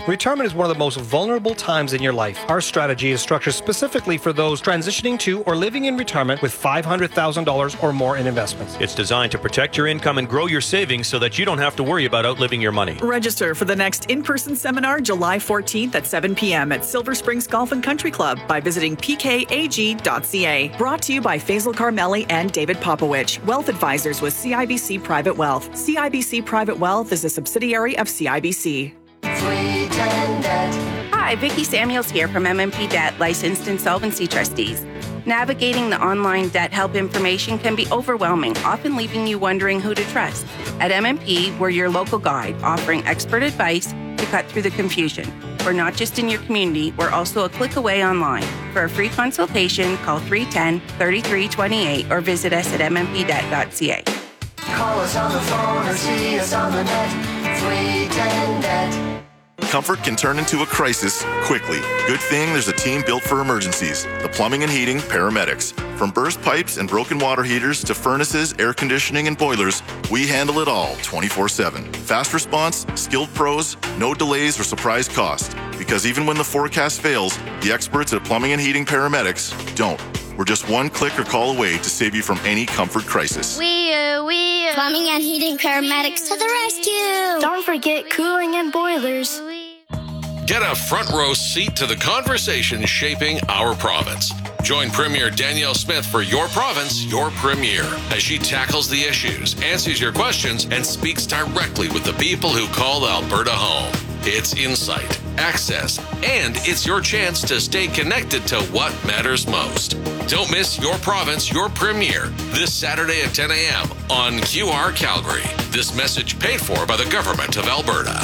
Retirement is one of the most vulnerable times in your life. Our strategy is structured specifically for those transitioning to or living in retirement with $500,000 or more in investments. It's designed to protect your income and grow your savings so that you don't have to worry about outliving your money. Register for the next in-person seminar July 14th at 7 p.m. at Silver Springs Golf and Country Club by visiting pkag.ca. Brought to you by Faisal Carmeli and David Popowich, Wealth Advisors with CIBC Private Wealth. CIBC Private Wealth is a subsidiary of CIBC. Hi, Vicki Samuels here from MMP Debt, licensed insolvency trustees. Navigating the online debt help information can be overwhelming, often leaving you wondering who to trust. At MMP, we're your local guide, offering expert advice to cut through the confusion. We're not just in your community, we're also a click away online. For a free consultation, call 310-3328 or visit us at mmpdebt.ca. Call us on the phone or see us on the net. 310-NET. Comfort can turn into a crisis quickly. Good thing there's a team built for emergencies. The Plumbing and Heating Paramedics. From burst pipes and broken water heaters to furnaces, air conditioning, and boilers, we handle it all 24/7. Fast response, skilled pros, no delays or surprise cost. Because even when the forecast fails, the experts at Plumbing and Heating Paramedics don't. We're just one click or call away to save you from any comfort crisis. Plumbing and Heating Paramedics to the rescue. Don't forget cooling and boilers. Get a front row seat to the conversation shaping our province. Join Premier Danielle Smith for Your Province, Your Premier, as she tackles the issues, answers your questions, and speaks directly with the people who call Alberta home. It's insight, access, and it's your chance to stay connected to what matters most. Don't miss Your Province, Your Premier this Saturday at 10 a.m. on QR Calgary. This message paid for by the Government of Alberta.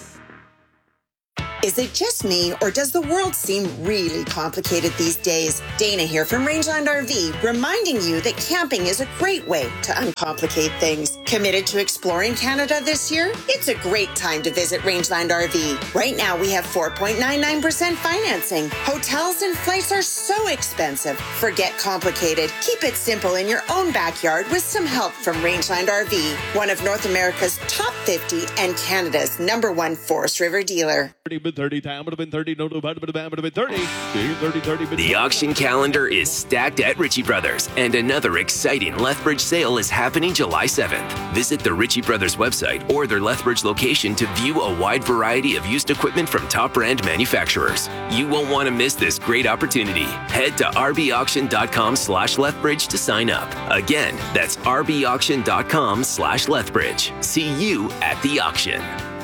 Is it just me, or does the world seem really complicated these days? Dana here from Rangeland RV, reminding you that camping is a great way to uncomplicate things. Committed to exploring Canada this year? It's a great time to visit Rangeland RV. Right now, we have 4.99% financing. Hotels and flights are so expensive. Forget complicated. Keep it simple in your own backyard with some help from Rangeland RV, one of North America's top 50 and Canada's #1 Forest River dealer. 30 time would have been 30, no, would have been 30. 30. The auction calendar is stacked at Ritchie Brothers, and another exciting Lethbridge sale is happening July 7th. Visit the Ritchie Brothers website or their Lethbridge location to view a wide variety of used equipment from top brand manufacturers. You won't want to miss this great opportunity. Head to rbauction.com/Lethbridge to sign up. Again, that's rbauction.com/Lethbridge. See you at the auction.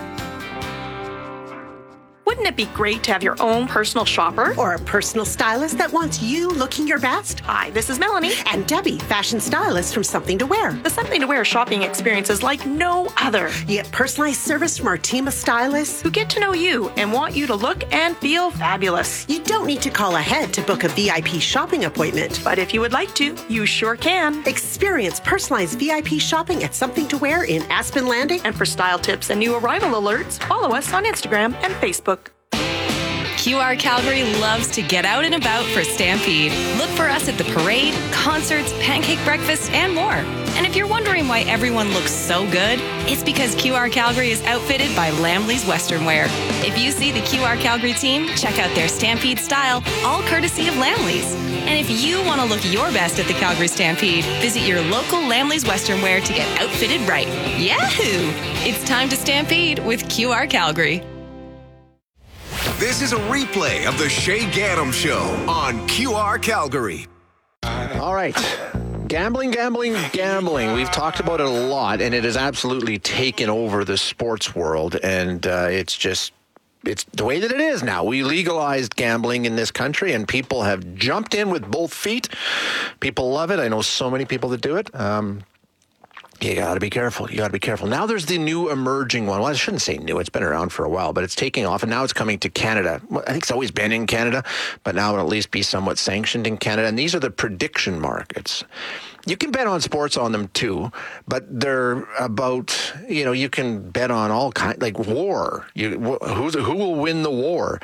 Wouldn't it be great to have your own personal shopper? Or a personal stylist that wants you looking your best? Hi, this is Melanie. And Debbie, fashion stylist from Something to Wear. The Something to Wear shopping experience is like no other. You get personalized service from our team of stylists who get to know you and want you to look and feel fabulous. You don't need to call ahead to book a VIP shopping appointment. But if you would like to, you sure can. Experience personalized VIP shopping at Something to Wear in Aspen Landing. And for style tips and new arrival alerts, follow us on Instagram and Facebook. QR Calgary loves to get out and about for Stampede. Look for us at the parade, concerts, pancake breakfast, and more. And if you're wondering why everyone looks so good, it's because QR Calgary is outfitted by Lamley's Western Wear. If you see the QR Calgary team, check out their Stampede style, all courtesy of Lamley's. And if you want to look your best at the Calgary Stampede, visit your local Lamley's Western Wear to get outfitted right. Yahoo! It's time to Stampede with QR Calgary. This is a replay of the Shay Gaddam Show on QR Calgary. All right. Gambling. We've talked about it a lot, and it has absolutely taken over the sports world, and it's the way that it is now. We legalized gambling in this country, and people have jumped in with both feet. People love it. I know so many people that do it. You got to be careful. Now there's the new emerging one. Well, I shouldn't say new. It's been around for a while, but it's taking off, and now it's coming to Canada. Well, I think it's always been in Canada, but now it'll at least be somewhat sanctioned in Canada. And these are the prediction markets. You can bet on sports on them too, but they're about, you can bet on all kinds, like war. Who will win the war?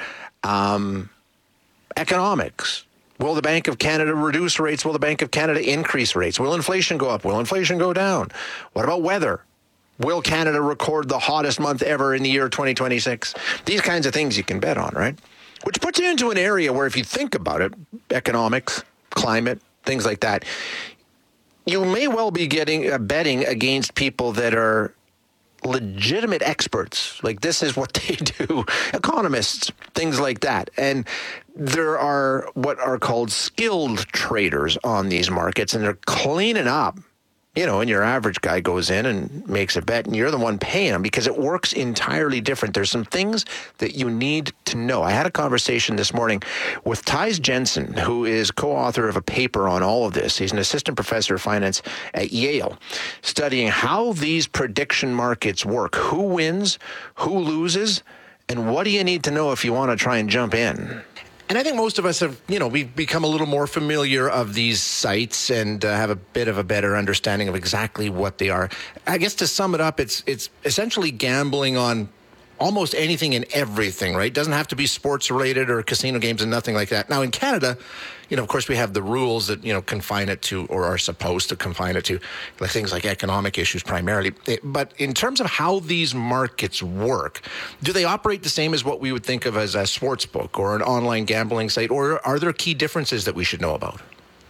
Economics. Will the Bank of Canada reduce rates? Will the Bank of Canada increase rates? Will inflation go up? Will inflation go down? What about weather? Will Canada record the hottest month ever in the year 2026? These kinds of things you can bet on, right? Which puts you into an area where, if you think about it, economics, climate, things like that, you may well be betting against people that are legitimate experts. Like, this is what they do. Economists, things like that. And there are what are called skilled traders on these markets, and they're cleaning up. You know, and your average guy goes in and makes a bet, and you're the one paying him because it works entirely different. There's some things that you need to know. I had a conversation this morning with Thijs Jensen, who is co-author of a paper on all of this. He's an assistant professor of finance at Yale, studying how these prediction markets work, who wins, who loses, and what do you need to know if you want to try and jump in. And I think most of us have, we've become a little more familiar of these sites and have a bit of a better understanding of exactly what they are. I guess to sum it up, it's essentially gambling on almost anything and everything, right? Doesn't have to be sports related or casino games and nothing like that. Now in Canada, of course we have the rules that, confine it to, or are supposed to confine it to, like things like economic issues primarily. But in terms of how these markets work, do they operate the same as what we would think of as a sports book or an online gambling site, or are there key differences that we should know about?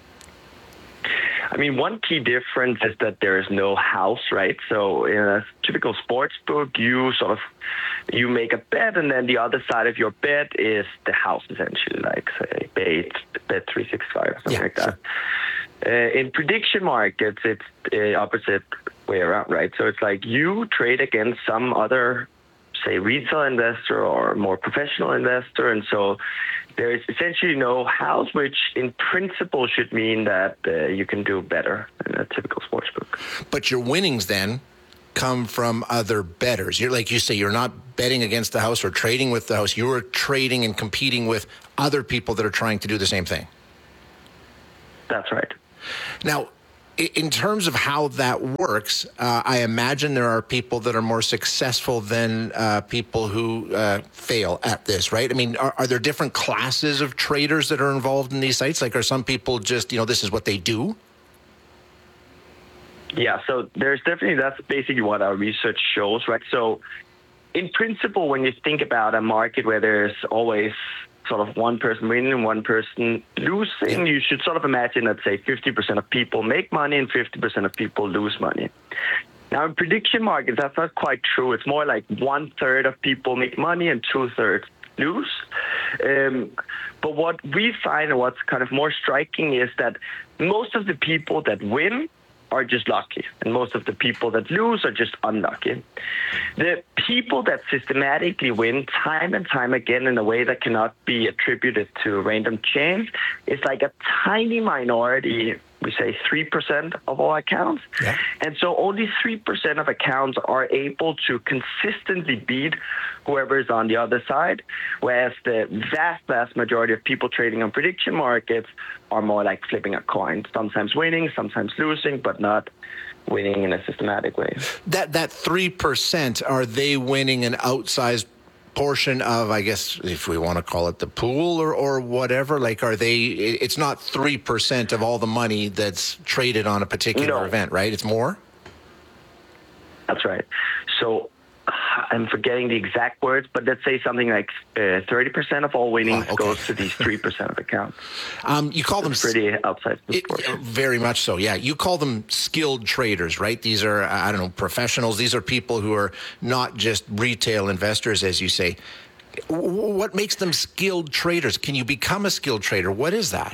I mean, one key difference is that there is no house, right? So in a typical sports book, you make a bet, and then the other side of your bet is the house, essentially, like, say, Bet365 or something like that. Sure. In prediction markets, it's the opposite way around, right? So it's like you trade against some other, say, retail investor or more professional investor, and so there is essentially no house, which in principle should mean that you can do better than a typical sportsbook. But your winnings then come from other bettors. You're, like you say, you're not betting against the house or trading with the house. You're trading and competing with other people that are trying to do the same thing. That's right. Now, in terms of how that works, I imagine there are people that are more successful than people who fail at this, right? I mean, are there different classes of traders that are involved in these sites? Like, are some people just, this is what they do? Yeah, so that's basically what our research shows, right? So in principle, when you think about a market where there's always sort of one person winning and one person losing, you should sort of imagine that, say, 50% of people make money and 50% of people lose money. Now, in prediction markets, that's not quite true. It's more like 1/3 of people make money and 2/3 lose. But what we find, and what's kind of more striking, is that most of the people that win are just lucky, and most of the people that lose are just unlucky. The people that systematically win time and time again in a way that cannot be attributed to random chance is like a tiny minority, we say 3% of all accounts. Yeah. And so only 3% of accounts are able to consistently beat whoever is on the other side, whereas the vast majority of people trading on prediction markets are more like flipping a coin, sometimes winning, sometimes losing, but not winning in a systematic way. That 3%, are they winning an outsized portion of, I guess, if we want to call it the pool or whatever? Like, it's not 3% of all the money that's traded on a particular event, right? It's more? That's right. So I'm forgetting the exact words, but let's say something like 30% of all winnings goes to these 3% of accounts. You call them pretty outside the sport. Very much so, yeah. You call them skilled traders, right? These are, professionals. These are people who are not just retail investors, as you say. What makes them skilled traders? Can you become a skilled trader? What is that?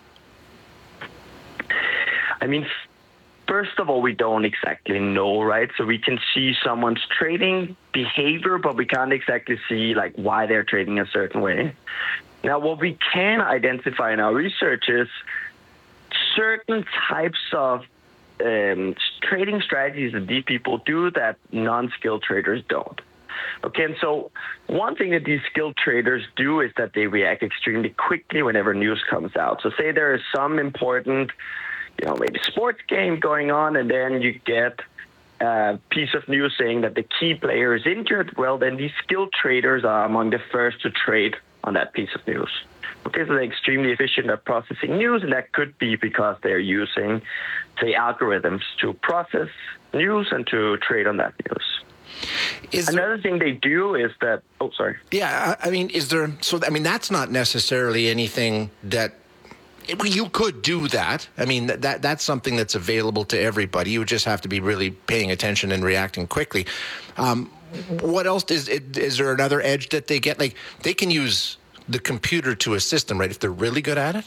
I mean, first of all, we don't exactly know, right? So we can see someone's trading behavior, but we can't exactly see like why they're trading a certain way. Now, what we can identify in our research is certain types of trading strategies that these people do that non-skilled traders don't. Okay, and so one thing that these skilled traders do is that they react extremely quickly whenever news comes out. So say there is some important maybe sports game going on, and then you get a piece of news saying that the key player is injured. Well, then these skilled traders are among the first to trade on that piece of news. Okay, so they're extremely efficient at processing news, and that could be because they're using, say, algorithms to process news and to trade on that news. Another thing they do is that, Yeah, I mean, that's not necessarily anything that, you could do that. I mean, that's something that's available to everybody. You would just have to be really paying attention and reacting quickly. What else is there another edge that they get? Like, they can use the computer to assist them, right, if they're really good at it?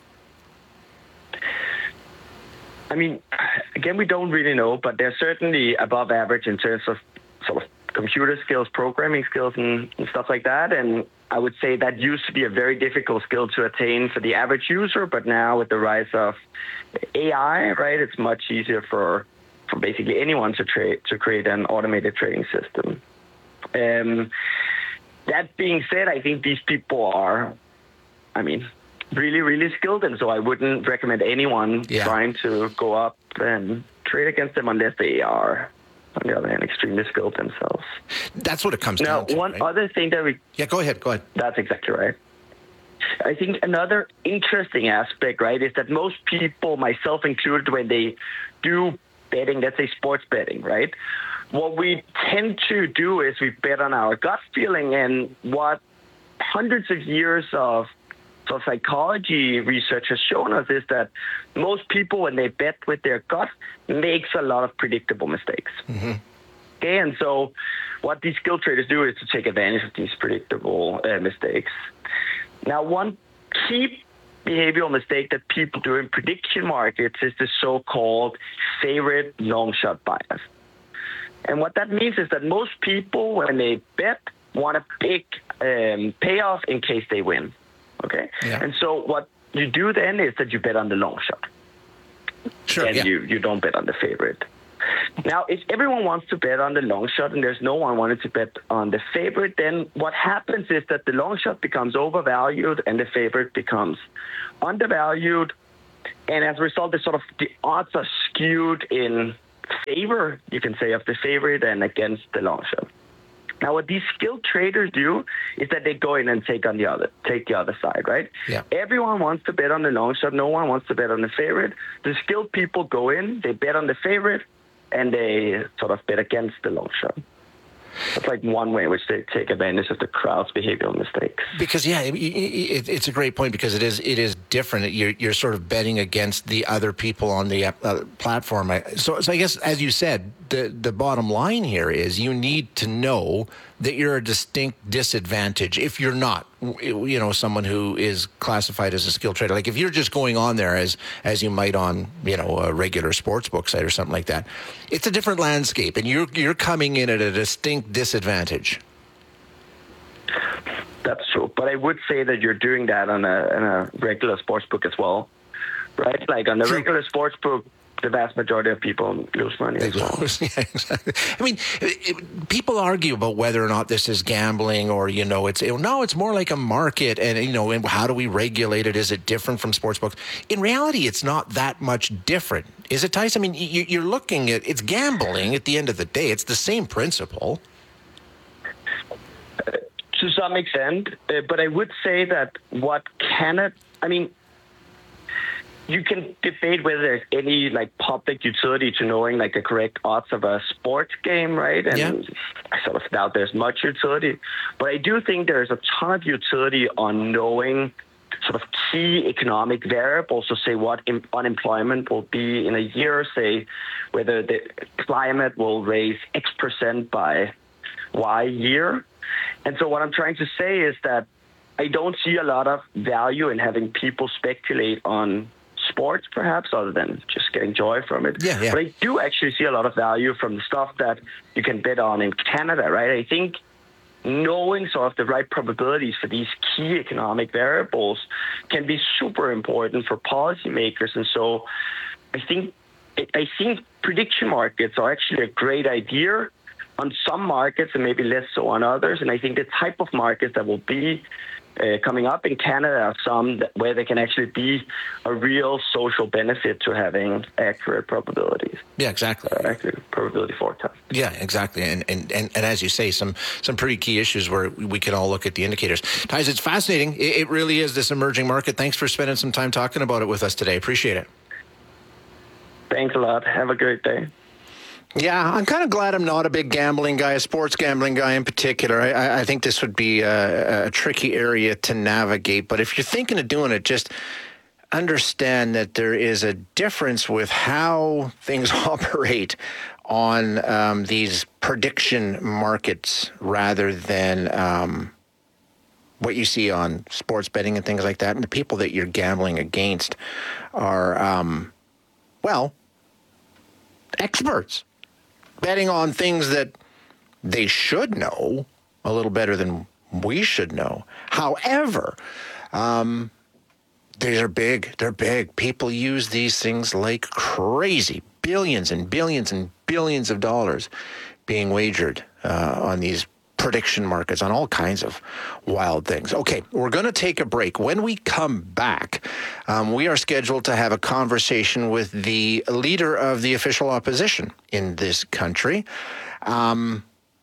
I mean, again, we don't really know, but they're certainly above average in terms of sort of computer skills, programming skills, and stuff like that. And I would say that used to be a very difficult skill to attain for the average user, but now with the rise of AI, right, it's much easier for basically anyone to create an automated trading system. That being said, I think these people are, really, really skilled, and so I wouldn't recommend anyone trying to go up and trade against them unless they are, on the other hand, extremely skilled themselves. That's what it comes down to. Now, one other thing that Yeah, go ahead. That's exactly right. I think another interesting aspect, right, is that most people, myself included, when they do betting, let's say sports betting, right, what we tend to do is we bet on our gut feeling, and what hundreds of years of psychology research has shown us is that most people, when they bet with their gut, makes a lot of predictable mistakes. Mm-hmm. Okay, and so what these skill traders do is to take advantage of these predictable mistakes. Now, one key behavioral mistake that people do in prediction markets is the so-called favorite long shot bias. And what that means is that most people, when they bet, want a big payoff in case they win. Okay? Yeah. And so what you do then is that you bet on the long shot. Sure, and you don't bet on the favorite. Now, if everyone wants to bet on the long shot and there's no one wanting to bet on the favorite, then what happens is that the long shot becomes overvalued and the favorite becomes undervalued. And as a result, the odds are skewed in favor, you can say, of the favorite and against the long shot. Now, what these skilled traders do is that they go in and take the other side, right? Yeah. Everyone wants to bet on the long shot. No one wants to bet on the favorite. The skilled people go in, they bet on the favorite, and they sort of bet against the long shot. That's like one way in which they take advantage of the crowd's behavioral mistakes. Because it's a great point, because it is different. You're sort of betting against the other people on the platform. So I guess, as you said, the bottom line here is you need to know that you're a distinct disadvantage if you're not, someone who is classified as a skilled trader. Like if you're just going on there as you might on, a regular sportsbook site or something like that, it's a different landscape, and you're coming in at a distinct disadvantage. That's true, but I would say that you're doing that on a regular sportsbook as well, right? Like on the regular sportsbook, the vast majority of people lose money as well. Yeah, exactly. I mean, people argue about whether or not this is gambling or, it's more like a market, and, and how do we regulate it? Is it different from sportsbooks? In reality, it's not that much different. Is it, Tice? I mean, you're looking at, it's gambling at the end of the day. It's the same principle. To some extent, but I would say that you can debate whether there's any public utility to knowing the correct odds of a sports game, right? And I sort of doubt there's much utility, but I do think there's a ton of utility on knowing sort of key economic variables. So say what unemployment will be in a year, say whether the climate will raise X% by Y year. And so what I'm trying to say is that I don't see a lot of value in having people speculate on sports, perhaps, other than just getting joy from it. Yeah. But I do actually see a lot of value from the stuff that you can bet on in Canada, right? I think knowing sort of the right probabilities for these key economic variables can be super important for policymakers. And so I think prediction markets are actually a great idea on some markets and maybe less so on others. And I think the type of markets that will be coming up in Canada are some where there can actually be a real social benefit to having accurate probabilities. Yeah, exactly. Accurate probability forecast. Yeah, exactly. And as you say, some pretty key issues where we can all look at the indicators. Tice, it's fascinating. It really is, this emerging market. Thanks for spending some time talking about it with us today. Appreciate it. Thanks a lot. Have a great day. Yeah, I'm kind of glad I'm not a big gambling guy, a sports gambling guy in particular. I think this would be a tricky area to navigate. But if you're thinking of doing it, just understand that there is a difference with how things operate on these prediction markets rather than what you see on sports betting and things like that. And the people that you're gambling against are, experts. Betting on things that they should know a little better than we should know. However, these are big. They're big. People use these things like crazy. Billions and billions and billions of dollars being wagered on these prediction markets, on all kinds of wild things. Okay, we're going to take a break. When we come back, we are scheduled to have a conversation with the leader of the official opposition in this country. And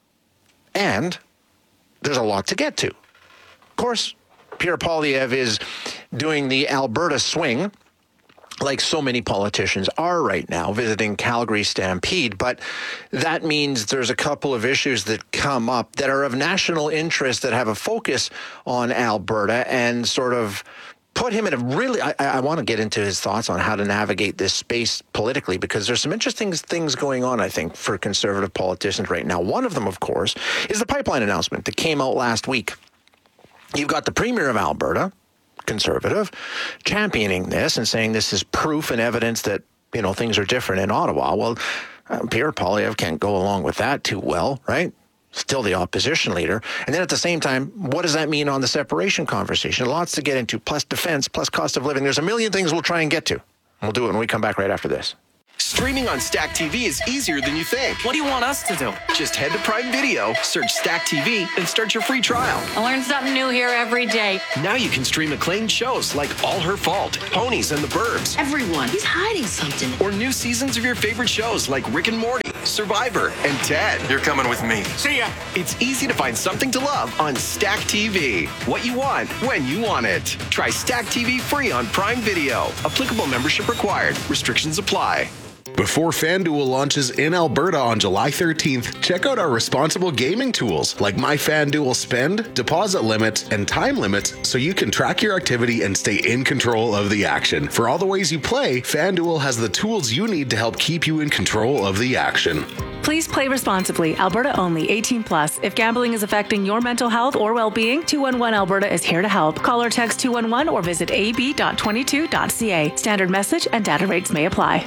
there's a lot to get to. Of course, Pierre Poilievre is doing the Alberta swing, like so many politicians are right now, visiting Calgary Stampede. But that means there's a couple of issues that come up that are of national interest that have a focus on Alberta and sort of put him in a really, I want to get into his thoughts on how to navigate this space politically, because there's some interesting things going on, I think, for conservative politicians right now. One of them, of course, is the pipeline announcement that came out last week. You've got the Premier of Alberta, Conservative, championing this and saying this is proof and evidence that, things are different in Ottawa. Well, Pierre Poilievre can't go along with that too well, right? Still the opposition leader. And then at the same time, what does that mean on the separation conversation? Lots to get into, plus defense, plus cost of living. There's a million things we'll try and get to. We'll do it when we come back right after this. Streaming on Stack TV is easier than you think. What do you want us to do? Just head to Prime Video, search Stack TV, and start your free trial. I learn something new here every day. Now you can stream acclaimed shows like All Her Fault, Ponies and the Burbs. Everyone, he's hiding something. Or new seasons of your favorite shows like Rick and Morty, Survivor, and Ted. You're coming with me. See ya. It's easy to find something to love on Stack TV. What you want, when you want it. Try Stack TV free on Prime Video. Applicable membership required. Restrictions apply. Before FanDuel launches in Alberta on July 13th, check out our responsible gaming tools like My FanDuel Spend, deposit limits, and time limits so you can track your activity and stay in control of the action. For all the ways you play, FanDuel has the tools you need to help keep you in control of the action. Please play responsibly. Alberta only. 18 plus. If gambling is affecting your mental health or well-being, 211 Alberta is here to help. Call or text 211 or visit ab.22.ca. Standard message and data rates may apply.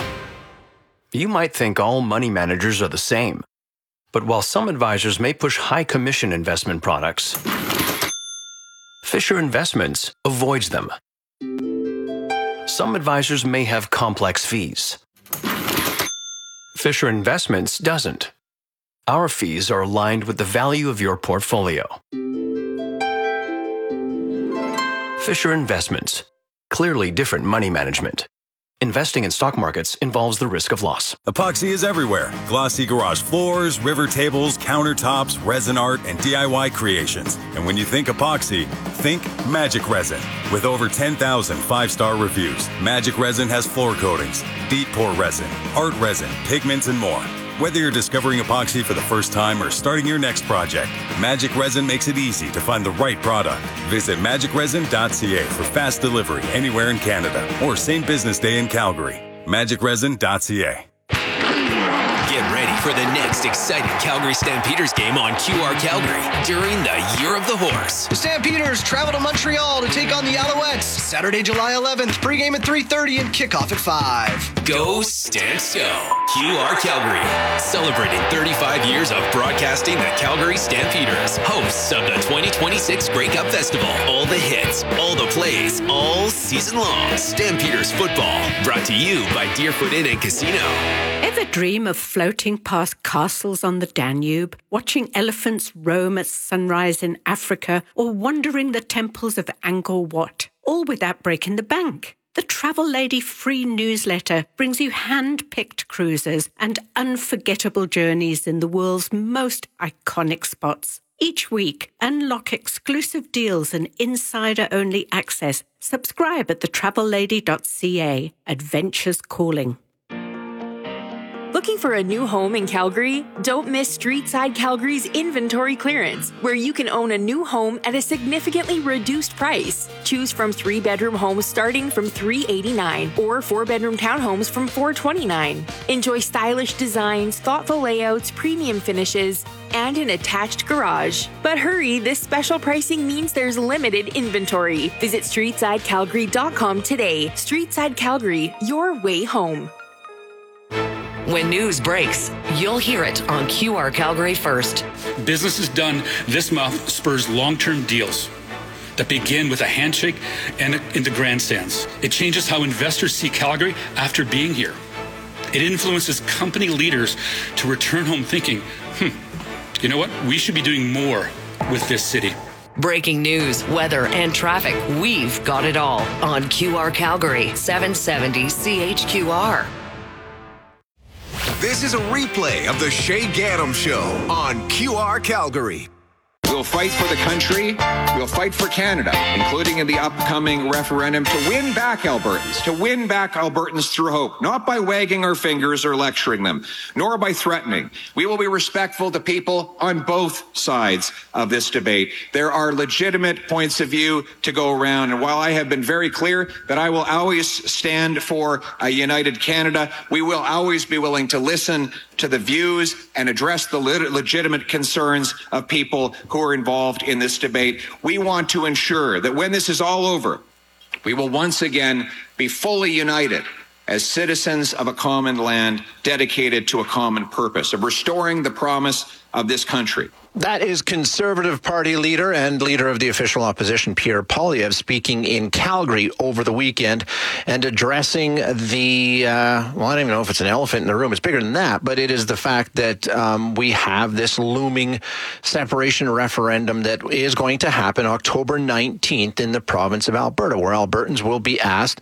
You might think all money managers are the same. But while some advisors may push high commission investment products, Fisher Investments avoids them. Some advisors may have complex fees. Fisher Investments doesn't. Our fees are aligned with the value of your portfolio. Fisher Investments. Clearly different money management. Investing in stock markets involves the risk of loss. Epoxy is everywhere. Glossy garage floors, river tables, countertops, resin art, and DIY creations. And when you think epoxy, think Magic Resin. With over 10,000 five-star reviews, Magic Resin has floor coatings, deep pour resin, art resin, pigments, and more. Whether you're discovering epoxy for the first time or starting your next project, Magic Resin makes it easy to find the right product. Visit magicresin.ca for fast delivery anywhere in Canada or same business day in Calgary. magicresin.ca. Get ready for the next exciting Calgary Stampeders game on QR Calgary during the Year of the Horse. The Stampeders travel to Montreal to take on the Alouettes. Saturday, July 11th, pregame at 3:30 and kickoff at 5. Go Stamps Go! QR Calgary, celebrating 35 years of broadcasting the Calgary Stampeders, hosts of the 2026 Grey Cup Festival. All the hits, all the plays, all season long. Stampeders football, brought to you by Deerfoot Inn and Casino. Ever dream of floating past castles on the Danube, watching elephants roam at sunrise in Africa, or wandering the temples of Angkor Wat, all without breaking the bank? The Travel Lady free newsletter brings you hand-picked cruises and unforgettable journeys in the world's most iconic spots. Each week, unlock exclusive deals and insider-only access. Subscribe at thetravellady.ca. Adventures calling. Looking for a new home in Calgary? Don't miss Streetside Calgary's inventory clearance, where you can own a new home at a significantly reduced price. Choose from 3-bedroom homes starting from $389 or 4-bedroom townhomes from $429. Enjoy stylish designs, thoughtful layouts, premium finishes, and an attached garage. But hurry, this special pricing means there's limited inventory. Visit StreetsideCalgary.com today. Streetside Calgary, your way home. When news breaks, you'll hear it on QR Calgary first. Businesses done this month spurs long-term deals that begin with a handshake and into grandstands. It changes how investors see Calgary after being here. It influences company leaders to return home thinking, you know what? We should be doing more with this city. Breaking news, weather, and traffic. We've got it all on QR Calgary, 770 CHQR. This is a replay of the Shay Gaddam Show on QR Calgary. We'll fight for the country. We'll fight for Canada, including in the upcoming referendum, to win back Albertans through hope, not by wagging our fingers or lecturing them, nor by threatening. We will be respectful to people on both sides of this debate. There are legitimate points of view to go around, and while I have been very clear that I will always stand for a united Canada, we will always be willing to listen to the views and address the legitimate concerns of people who are involved in this debate. We want to ensure that when this is all over, we will once again be fully united as citizens of a common land dedicated to a common purpose of restoring the promise of this country. That is Conservative Party leader and leader of the official opposition, Pierre Poilievre, speaking in Calgary over the weekend and addressing the, I don't even know if it's an elephant in the room. It's bigger than that, but it is the fact that we have this looming separation referendum that is going to happen October 19th in the province of Alberta, where Albertans will be asked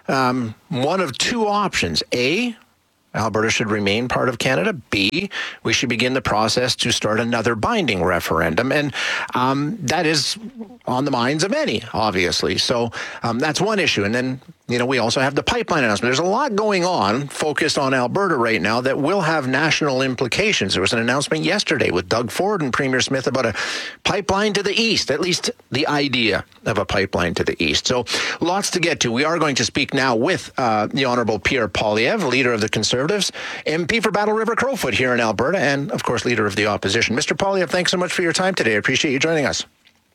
one of two options. A, Alberta should remain part of Canada. B, we should begin the process to start another binding referendum. And that is on the minds of many, obviously. So that's one issue. And then, we also have the pipeline announcement. There's a lot going on focused on Alberta right now that will have national implications. There was an announcement yesterday with Doug Ford and Premier Smith about a pipeline to the east, at least the idea of a pipeline to the east. So lots to get to. We are going to speak now with the Honourable Pierre Poilievre, leader of the Conservatives, MP for Battle River Crowfoot here in Alberta, and, of course, leader of the opposition. Mr. Poilievre, thanks so much for your time today. I appreciate you joining us.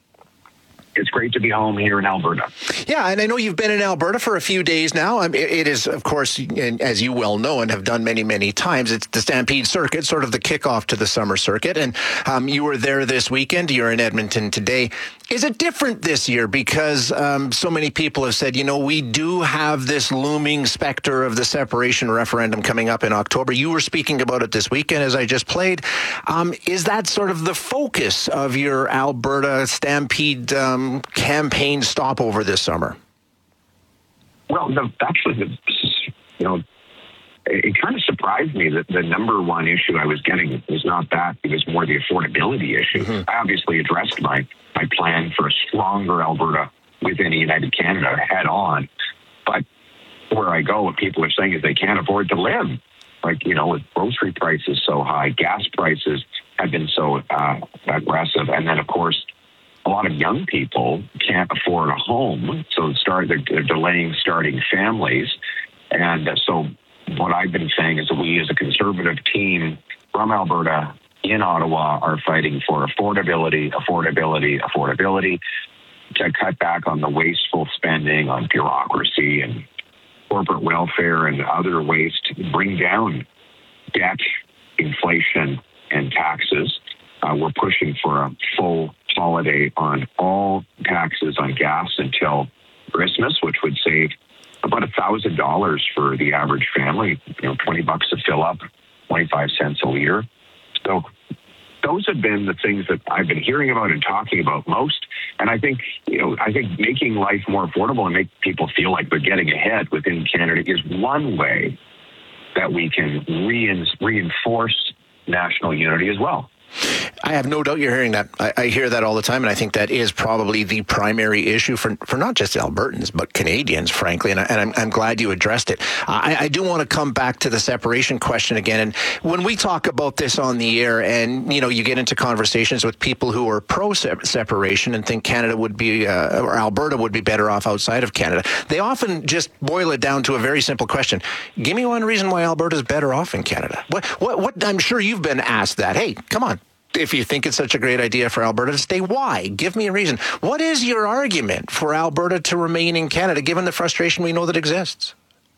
It's great to be home here in Alberta. Yeah, and I know you've been in Alberta for a few days now. It is, of course, as you well know and have done many, many times, it's the Stampede Circuit, sort of the kickoff to the summer circuit. And you were there this weekend. You're in Edmonton today. Is it different this year because so many people have said, we do have this looming specter of the separation referendum coming up in October? You were speaking about it this weekend, as I just played. Is that sort of the focus of your Alberta Stampede campaign stopover this summer? Well, it kind of surprised me that the number one issue I was getting was not that. It was more the affordability issue. Mm-hmm. I obviously addressed my plan for a stronger Alberta within a united Canada head on. But where I go, what people are saying is they can't afford to live. With grocery prices so high, gas prices have been so aggressive. And then, of course, a lot of young people can't afford a home, so they're delaying starting families. And so what I've been saying is that we as a Conservative team from Alberta in Ottawa are fighting for affordability, to cut back on the wasteful spending on bureaucracy and corporate welfare and other ways to bring down debt, inflation, and taxes. We're pushing for a full holiday on all taxes on gas until Christmas, which would save about $1,000 for the average family, $20 to fill up, 25 cents a liter. So those have been the things that I've been hearing about and talking about most. And I think making life more affordable and make people feel like they're getting ahead within Canada is one way that we can reinforce national unity as well. I have no doubt you're hearing that. I hear that all the time, and I think that is probably the primary issue for not just Albertans, but Canadians, frankly, and I'm glad you addressed it. I do want to come back to the separation question again, and when we talk about this on the air, and you get into conversations with people who are pro-separation and think Canada would be, or Alberta would be better off outside of Canada, they often just boil it down to a very simple question. Give me one reason why Alberta is better off in Canada. What? I'm sure you've been asked that. Hey, come on. If you think it's such a great idea for Alberta to stay, why? Give me a reason. What is your argument for Alberta to remain in Canada, given the frustration we know that exists?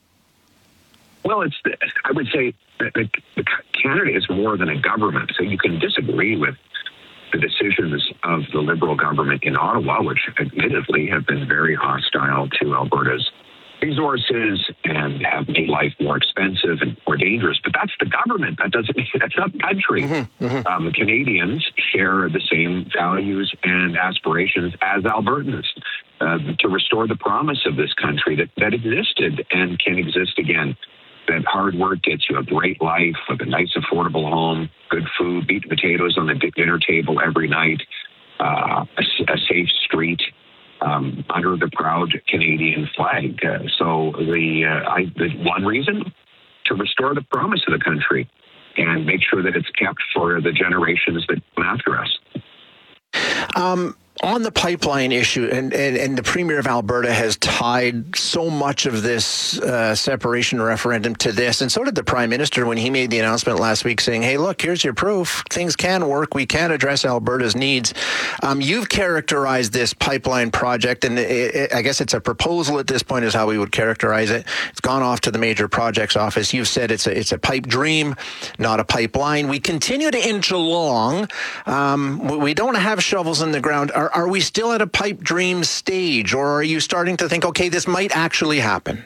Well, I would say that Canada is more than a government, so you can disagree with the decisions of the Liberal government in Ottawa, which admittedly have been very hostile to Alberta's resources and have made life more expensive and more dangerous. But that's the government. That's not the country. Canadians share the same values and aspirations as Albertans to restore the promise of this country that existed and can exist again. That hard work gets you a great life with a nice, affordable home, good food, meat and potatoes on the dinner table every night, a safe street, under the proud Canadian flag. So the one reason to restore the promise of the country and make sure that it's kept for the generations that come after us. On the pipeline issue, and the Premier of Alberta has tied so much of this separation referendum to this, and so did the Prime Minister when he made the announcement last week saying, hey, look, here's your proof. Things can work. We can address Alberta's needs. You've characterized this pipeline project, and I guess it's a proposal at this point is how we would characterize it. It's gone off to the Major Projects Office. You've said it's a pipe dream, not a pipeline. We continue to inch along. We don't have shovels in the ground. Are we still at a pipe dream stage, or are you starting to think, okay, this might actually happen?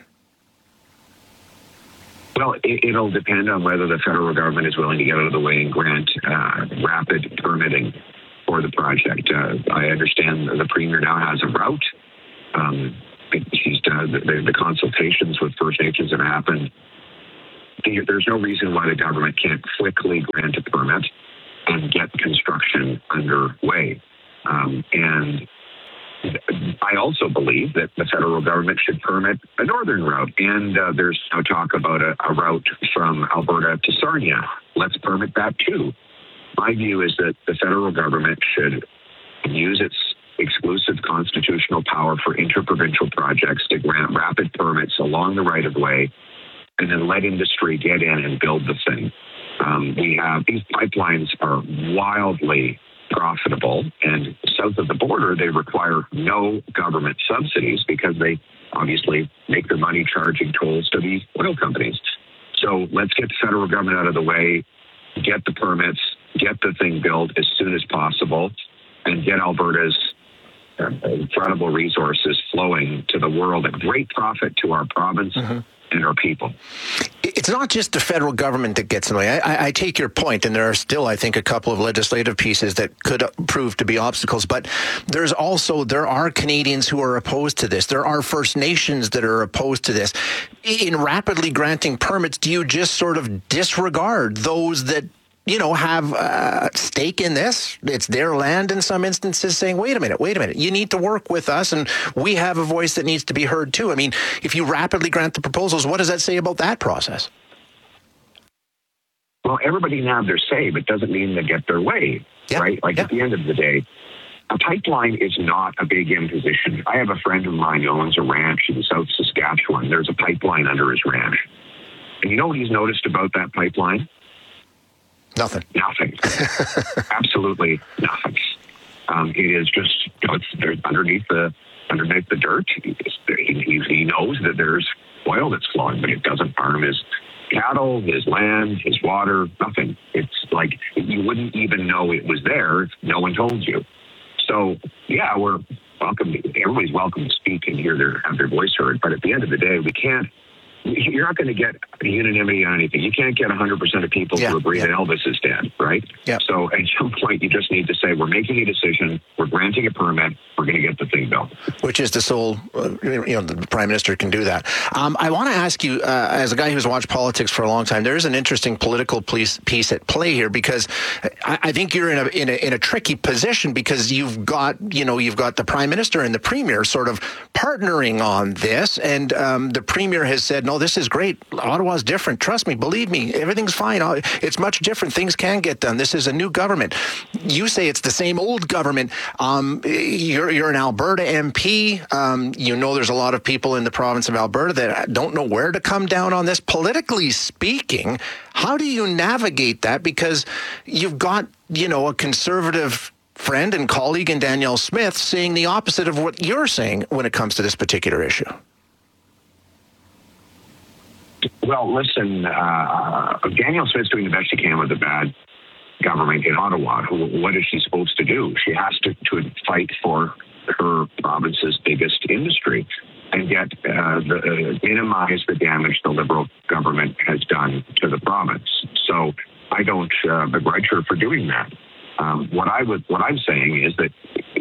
Well, it'll depend on whether the federal government is willing to get out of the way and grant rapid permitting for the project. I understand the Premier now has a route. She's done the consultations with First Nations have happened. There's no reason why the government can't quickly grant a permit and get construction underway. And I also believe that the federal government should permit a northern route. And there's now talk about a route from Alberta to Sarnia. Let's permit that too. My view is that the federal government should use its exclusive constitutional power for interprovincial projects to grant rapid permits along the right-of-way and then let industry get in and build the thing. These pipelines are wildly profitable, and south of the border, they require no government subsidies because they obviously make their money charging tolls to the oil companies. So let's get the federal government out of the way, get the permits, get the thing built as soon as possible, and get Alberta's incredible resources flowing to the world at great profit to our province and our people. It's not just the federal government that gets in the way. I take your point, and there are still, I think, a couple of legislative pieces that could prove to be obstacles, but there are Canadians who are opposed to this. There are First Nations that are opposed to this. In rapidly granting permits, do you just sort of disregard those that have a stake in this? It's their land in some instances, saying, wait a minute, you need to work with us, and we have a voice that needs to be heard too. I mean, if you rapidly grant the proposals, what does that say about that process? Well, everybody can have their say, but doesn't mean they get their way, right? At the end of the day, a pipeline is not a big imposition. I have a friend of mine who owns a ranch in South Saskatchewan. There's a pipeline under his ranch. And you know what he's noticed about that pipeline? Nothing. Absolutely nothing. It is just, it's underneath the dirt. He knows that there's oil that's flowing, but it doesn't harm his cattle, his land, his water, nothing. It's like you wouldn't even know it was there if no one told you. So, yeah, we're welcome. Everybody's welcome to speak and have their voice heard. But at the end of the day, we can't you're not going to get unanimity on anything. You can't get 100% of people to agree that Elvis is dead, right? Yeah. So at some point, you just need to say, we're making a decision, we're granting a permit, we're going to get the thing built. Which is the sole, the Prime Minister can do that. I want to ask you, as a guy who's watched politics for a long time, there is an interesting political piece at play here, because I think you're in a tricky position, because you've got the Prime Minister and the Premier sort of partnering on this, and the Premier has said, no, this is great. Ottawa's different. Trust me, believe me, everything's fine. It's much different. Things can get done. This is a new government. You say it's the same old government. You're an Alberta MP. There's a lot of people in the province of Alberta that don't know where to come down on this. Politically speaking, how do you navigate that? Because you've got, a conservative friend and colleague in Danielle Smith saying the opposite of what you're saying when it comes to this particular issue. Well, listen, Danielle Smith's doing the best she can with a bad government in Ottawa. What is she supposed to do? She has to fight for her province's biggest industry and yet minimize the damage the Liberal government has done to the province. So I don't begrudge her for doing that. What I'm saying is that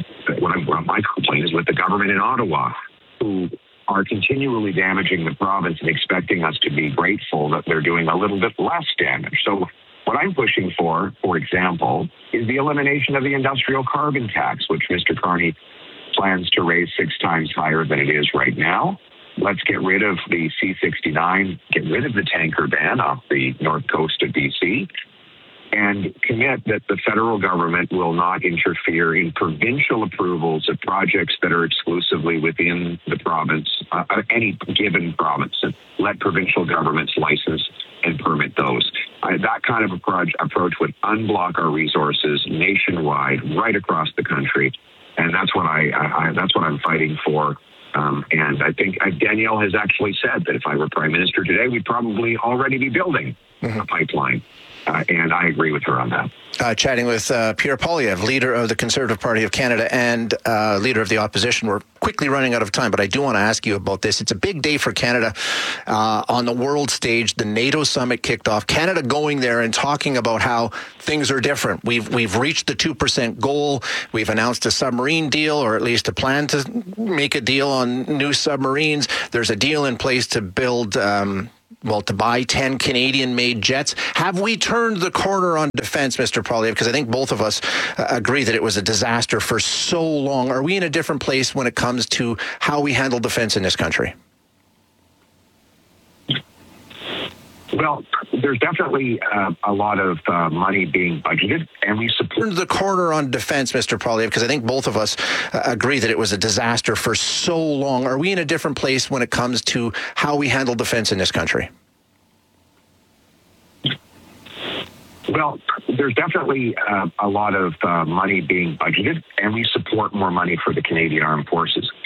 my complaint is with the government in Ottawa, who are continually damaging the province and expecting us to be grateful that they're doing a little bit less damage. So what I'm pushing for example, is the elimination of the industrial carbon tax, which Mr. Carney plans to raise 6 times higher than it is right now. Let's get rid of the C-69, get rid of the tanker ban off the north coast of BC, and commit that the federal government will not interfere in provincial approvals of projects that are exclusively within the province, any given province, and let provincial governments license and permit those. That kind of approach would unblock our resources nationwide, right across the country, and that's what that's what I'm fighting for. And I think Danielle has actually said that if I were Prime Minister today, we'd probably already be building a pipeline. And I agree with her on that. Chatting with Pierre Poilievre, leader of the Conservative Party of Canada and leader of the opposition. We're quickly running out of time, but I do want to ask you about this. It's a big day for Canada on the world stage. The NATO summit kicked off. Canada going there and talking about how things are different. We've reached the 2% goal. We've announced a submarine deal, or at least a plan to make a deal on new submarines. There's a deal in place to build to buy 10 Canadian-made jets. Have we turned the corner on defense, Mr. Poilievre? Because I think both of us agree that it was a disaster for so long. Are we in a different place when it comes to how we handle defense in this country? Well, there's definitely a lot of money being budgeted, and we support the corner on defense, Mr. Poilievre, because I think both of us agree that it was a disaster for so long. Are we in a different place when it comes to how we handle defense in this country? Well, there's definitely a lot of money being budgeted, and we support more money for the Canadian Armed Forces.